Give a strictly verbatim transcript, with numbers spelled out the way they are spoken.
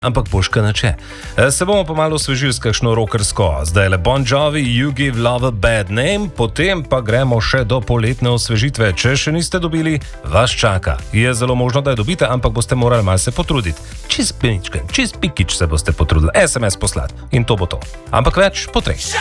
ampak boška nače. Se bomo pa malo osvežili s kakšno rockersko. Zdaj le Bon Jovi, You Give Love a Bad Name, potem pa gremo še do poletne osvežitve. Če še niste dobili, vas čaka. Je zelo možno, da jo dobite, ampak boste morali malo se potruditi. Čist peničken, čist pikič se boste potrudili. es em es poslati in to bo to. Ampak več po treh.